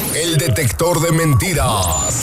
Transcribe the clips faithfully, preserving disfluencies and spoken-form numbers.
El detector de mentiras.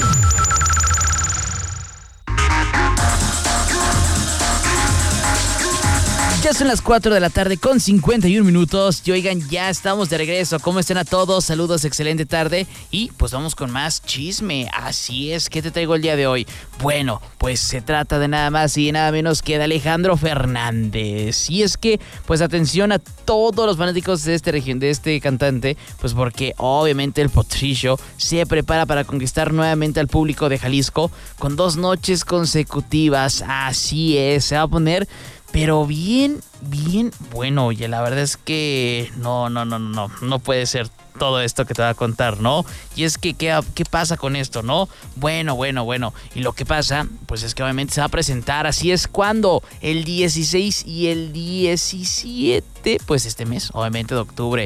Ya son las cuatro de la tarde con cincuenta y un minutos y oigan, ya estamos de regreso. ¿Cómo están a todos? Saludos, excelente tarde y pues vamos con más chisme. Así es, ¿qué te traigo el día de hoy? Bueno, pues se trata de nada más y nada menos que de Alejandro Fernández. Y es que, pues atención a todos los fanáticos de este región, de este cantante, pues porque obviamente el Potrillo se prepara para conquistar nuevamente al público de Jalisco con dos noches consecutivas. Así es, se va a poner pero bien, bien bueno. Oye, la verdad es que no, no, no, no, no puede ser todo esto que te voy a contar, ¿no? Y es que, ¿qué, qué pasa con esto, no? Bueno, bueno, bueno. Y lo que pasa, pues es que obviamente se va a presentar, así es, cuando el dieciséis y el diecisiete, pues este mes, obviamente de octubre.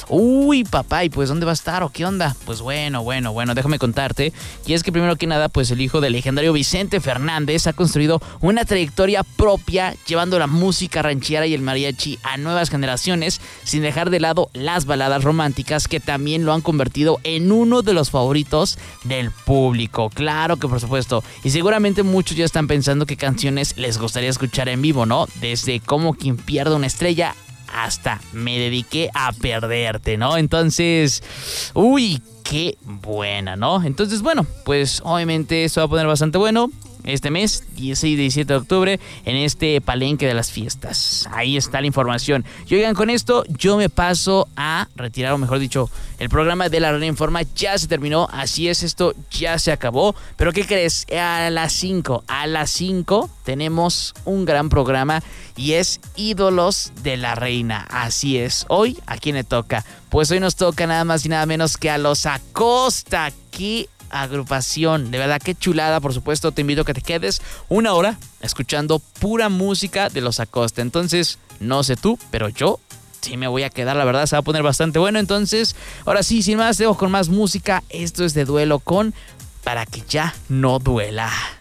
Uy, papá, ¿y pues dónde va a estar o qué onda? Pues bueno, bueno, bueno, déjame contarte. Y es que primero que nada, pues el hijo del legendario Vicente Fernández ha construido una trayectoria propia, llevando la música ranchera y el mariachi a nuevas generaciones, sin dejar de lado las baladas románticas que también lo han convertido en uno de los favoritos del público. Claro que por supuesto. Y seguramente muchos ya están pensando qué canciones les gustaría escuchar en vivo, ¿no? Desde Como quien pierde una estrella hasta Me dediqué a perderte, ¿no? Entonces, uy, qué buena, ¿no? Entonces, bueno, pues obviamente esto va a poner bastante bueno este mes, dieciséis y diecisiete de octubre, en este palenque de las fiestas. Ahí está la información. Y oigan, con esto yo me paso a retirar, o mejor dicho, el programa de La Reina Informa ya se terminó. Así es, esto ya se acabó. Pero ¿qué crees? A las cinco, a las cinco tenemos un gran programa y es Ídolos de la Reina. Así es. Hoy, ¿a quién le toca? Pues hoy nos toca nada más y nada menos que a los Acosta. ¿Qué agrupación? De verdad, qué chulada. Por supuesto, te invito a que te quedes una hora escuchando pura música de los Acosta. Entonces, no sé tú, pero yo sí me voy a quedar, la verdad, se va a poner bastante bueno. Entonces, ahora sí, sin más, dejo con más música. Esto es de Duelo con Para que ya no duela.